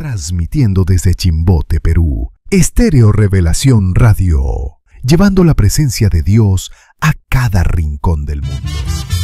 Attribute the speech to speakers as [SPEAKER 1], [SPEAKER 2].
[SPEAKER 1] transmitiendo desde Chimbote, Perú, Estéreo Revelación Radio, llevando la presencia de Dios a cada rincón del mundo.